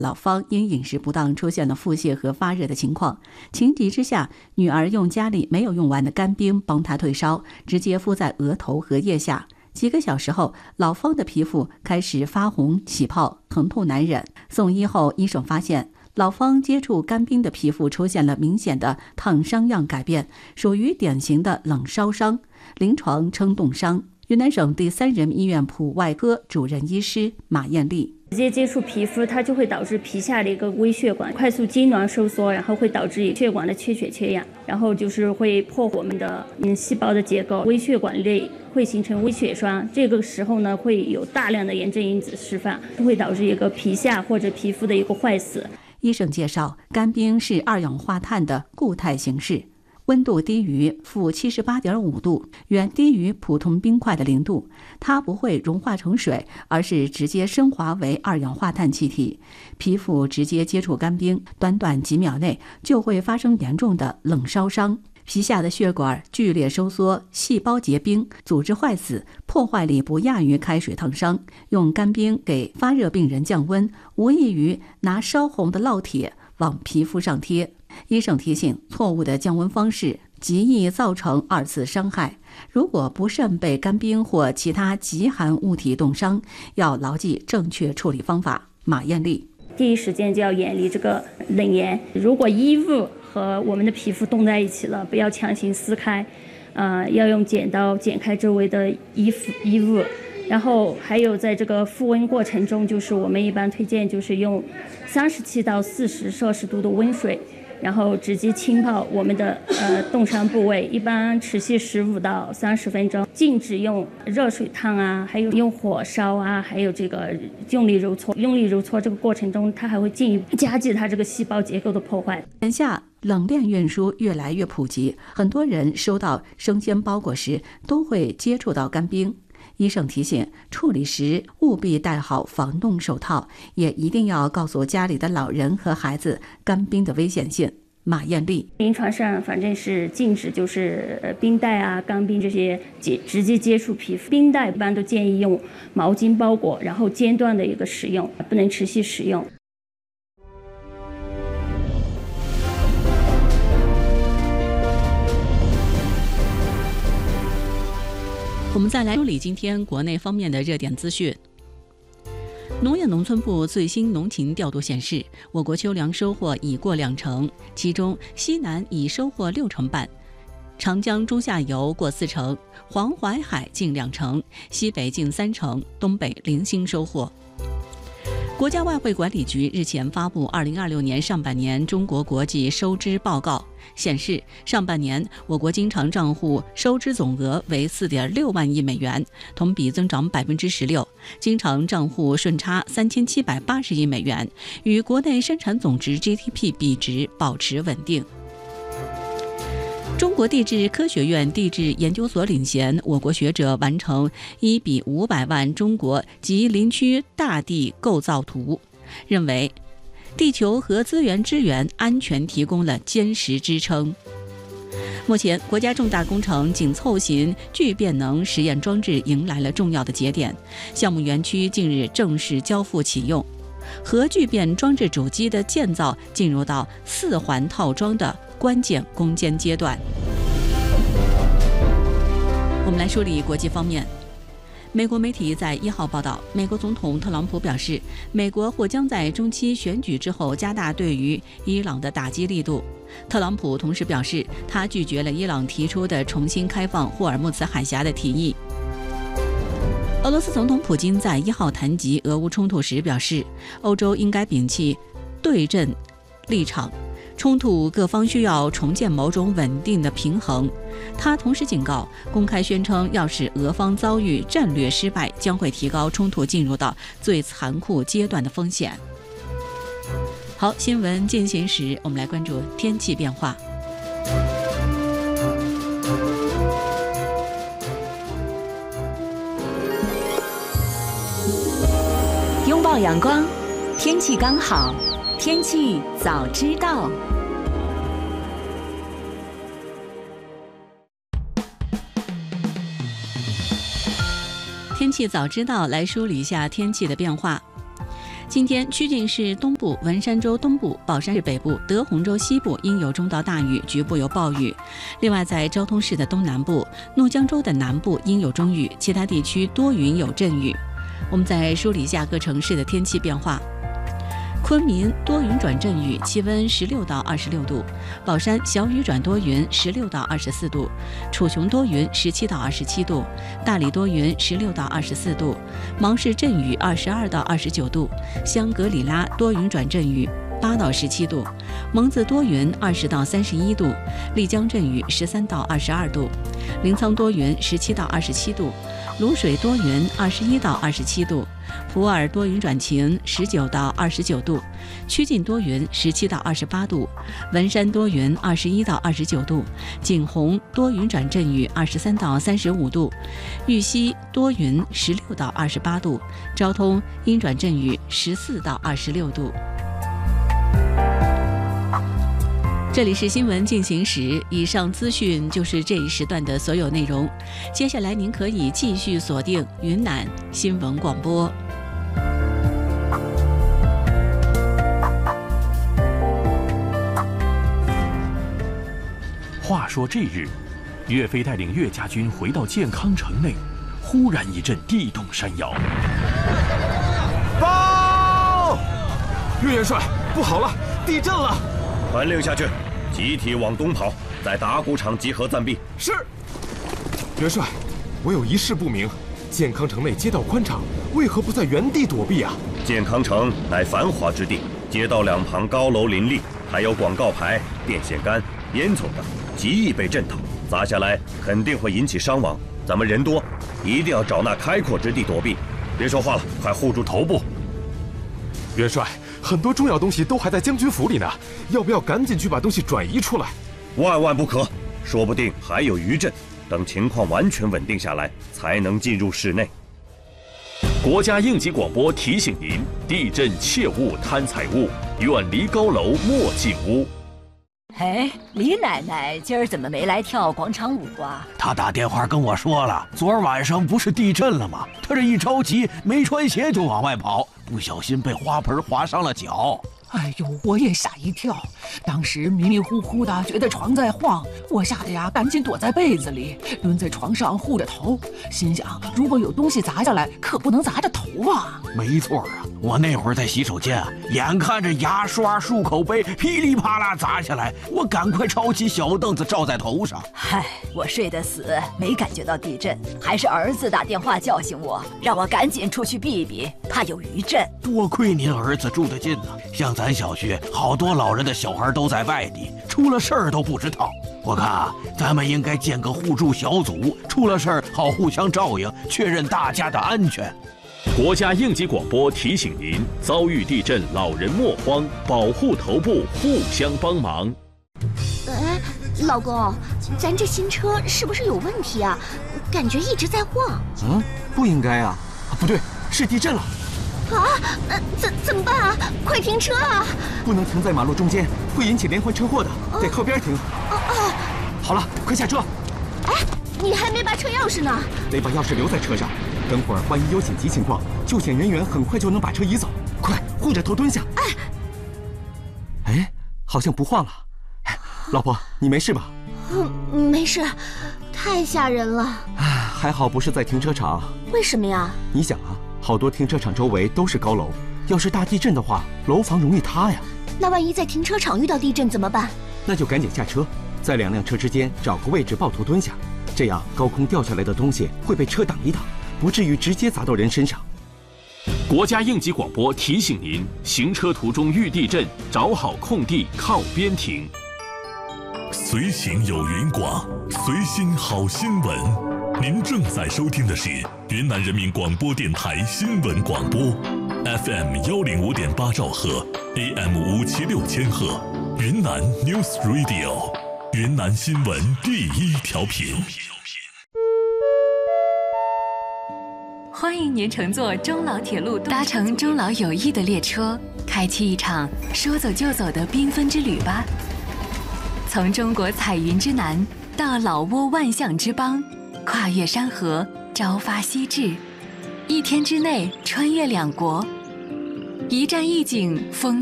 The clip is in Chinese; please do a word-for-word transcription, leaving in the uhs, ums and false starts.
老方因饮食不当出现了腹泻和发热的情况，情急之下，女儿用家里没有用完的干冰帮她退烧，直接敷在额头和腋下。几个小时后，老方的皮肤开始发红起泡，疼痛难忍。送医后，医生发现老方接触干冰的皮肤出现了明显的烫伤样改变，属于典型的冷烧伤，临床称冻伤。云南省第三人民医院普外科主任医师马艳丽。 直接接触皮肤，它就会导致皮下的一个微血管快速痉挛收缩，然后会导致血管的缺血缺氧，然后就是会破坏我们的嗯细胞的结构，微血管内会形成微血栓，这个时候呢会有大量的炎症因子释放，会导致一个皮下或者皮肤的一个坏死。 医生介绍，干冰是二氧化碳的固态形式，温度低于负七十八点五度，远低于普通冰块的零度。它不会融化成水，而是直接升华为二氧化碳气体。皮肤直接接触干冰，短短几秒内就会发生严重的冷烧伤。皮下的血管剧烈收缩，细胞结冰，组织坏死，破坏力不亚于开水烫伤。用干冰给发热病人降温，无异于拿烧红的烙铁往皮肤上贴。医生提醒，错误的降温方式极易造成二次伤害。如果不慎被干冰或其他极寒物体冻伤，要牢记正确处理方法。马艳丽， 第一时间就要远离这个冷炎。如果衣物和我们的皮肤冻在一起了，不要强行撕开，呃，要用剪刀剪开周围的衣服衣物。然后还有在这个复温过程中，就是我们一般推荐就是用三十七到四十摄氏度的温水，然后直接浸泡我们的呃冻伤部位，一般持续十五到三十分钟。禁止用热水烫啊，还有用火烧啊，还有这个用力揉搓。用力揉搓这个过程中，它还会进一步加剧它这个细胞结构的破坏。 眼下冷链运输越来越普及，很多人收到生鲜包裹时都会接触到干冰。医生提醒，处理时务必戴好防冻手套，也一定要告诉家里的老人和孩子干冰的危险性。马艳丽， 临床上反正是禁止就是冰袋啊、干冰这些接直接接触皮肤。冰袋一般都建议用毛巾包裹，然后间断的一个使用，不能持续使用。 我们再来梳理今天国内方面的热点资讯。农业农村部最新农情调度显示，我国秋粮收获已过两成，其中西南已收获六成半，长江中下游过四成，黄淮海近两成，西北近三成，东北零星收获。国家外汇管理局日前发布二零二六年上半年中国国际收支报告，显示上半年我国经常账户收支总额为 四点六万亿美元，同比增长 百分之十六， 经常账户顺差三千七百八十亿美元，与国内生产总值 G D P 比值保持稳定。中国地质科学院地质研究所领衔，我国学者完成一比五百万中国及林区大地构造图，认为地球核资源支援安全提供了坚实支撑。目前，国家重大工程紧凑型聚变能实验装置迎来了重要的节点，项目园区近日正式交付启用，核聚变装置主机的建造进入到四环套装的关键攻坚阶段。我们来梳理国际方面。美国媒体在一号报道，美国总统特朗普表示，美国或将在中期选举之后加大对于伊朗的打击力度。特朗普同时表示，他拒绝了伊朗提出的重新开放霍尔木兹海峡的提议。俄罗斯总统普京在一号谈及俄乌冲突时表示，欧洲应该摒弃对阵立场，冲突各方需要重建某种稳定的平衡。他同时警告，公开宣称要使俄方遭遇战略失败，将会提高冲突进入到最残酷阶段的风险。好，新闻进行时，我们来关注天气变化。 拥抱阳光，天气刚好，天气早知道。 天气早知道，来梳理一下天气的变化。 今天曲靖市东部、文山州东部、宝山市北部、德宏州西部阴有中到大雨，局部有暴雨。另外，在昭通市的东南部、怒江州的南部阴有中雨，其他地区多云有阵雨。我们再梳理一下各城市的天气变化。昆明多云转阵雨，气温十六到二十六度；宝山小雨转多云，十六到二十四度；楚雄多云，十七到二十七度；大理多云，十六到二十四度；芒市阵雨，二十二到二十九度；香格里拉多云转阵雨，八到十七度；蒙自多云，二十到三十一度；丽江阵雨，十三到二十二度；临沧多云，十七到二十七度；卤水多云，二十一到二十七度；普洱多云转晴，十九到二十九度；曲靖多云，十七到二十八度；文山多云，二十一到二十九度；景洪多云转阵雨，二十三到三十五度；玉溪多云，十六到二十八度；昭通阴转阵雨，十四到二十六度。这里是新闻进行时，以上资讯就是这一时段的所有内容。接下来您可以继续锁定云南新闻广播。 话说这日，岳飞带领岳家军回到建康城内，忽然一阵地动山摇。 报！岳元帅，不好了，地震了！ 传令下去，集体往东跑，在打谷场集合暂避。 是。元帅，我有一事不明，建康城内街道宽敞，为何不在原地躲避啊？ 建康城乃繁华之地，街道两旁高楼林立，还有广告牌、电线杆、烟囱等，极易被震倒，砸下来肯定会引起伤亡。咱们人多，一定要找那开阔之地躲避。别说话了，快护住头部。 元帅，很多重要东西都还在将军府里呢，要不要赶紧去把东西转移出来？ 万万不可，说不定还有余震，等情况完全稳定下来，才能进入室内。 国家应急广播提醒您：地震切勿贪财物，远离高楼莫进屋。 哎，李奶奶今儿怎么没来跳广场舞啊？ 她打电话跟我说了，昨儿晚上不是地震了吗？她这一着急，没穿鞋就往外跑，不小心被花盆划伤了脚。 哎呦，我也吓一跳，当时迷迷糊糊的觉得床在晃，我吓得呀赶紧躲在被子里，蹲在床上护着头，心想如果有东西砸下来，可不能砸着头啊。 没错啊，我那会儿在洗手间啊，眼看着牙刷、漱口杯噼里啪啦砸下来，我赶快抄起小凳子罩在头上。 嗨，我睡得死，没感觉到地震，还是儿子打电话叫醒我，让我赶紧出去避避，怕有余震。 多亏您儿子住得近呢，像咱小区好多老人的小孩都在外地，出了事儿都不知道。我看啊，咱们应该建个互助小组，出了事儿好互相照应，确认大家的安全。 国家应急广播提醒您：遭遇地震，老人莫慌，保护头部，互相帮忙。 哎，老公，咱这新车是不是有问题啊？感觉一直在晃。 嗯，不应该啊，不对，是地震了。 啊，呃，怎怎么办啊？快停车啊！ 不能停在马路中间，会引起连环车祸的，得靠边停。 哦哦， 好了，快下车。 哎，你还没把车钥匙呢。 得把钥匙留在车上，等会儿万一有紧急情况，救险人员很快就能把车移走。快，护着头蹲下。 哎， 哎，好像不晃了。哎，老婆，你没事吧？ 嗯，没事，太吓人了。 哎，还好不是在停车场。 为什么呀？ 你想啊。好多停车场周围都是高楼，要是大地震的话，楼房容易塌呀。 那万一在停车场遇到地震怎么办？ 那就赶紧下车，在两辆车之间找个位置抱头蹲下，这样高空掉下来的东西会被车挡一挡，不至于直接砸到人身上。 国家应急广播提醒您：行车途中遇地震，找好空地靠边停。 随行有云广，随心好新闻。您正在收听的是云南人民广播电台新闻广播 ，F M 幺零五点八兆赫 ，A M 五七六千赫，云南 News Radio， 云南新闻第一调频。 欢迎您乘坐中老铁路，搭乘中老友谊的列车，开启一场说走就走的缤纷之旅吧。从中国彩云之南到老挝万象之邦。跨越山河，朝发夕至，一天之内穿越两国。 一站一景，风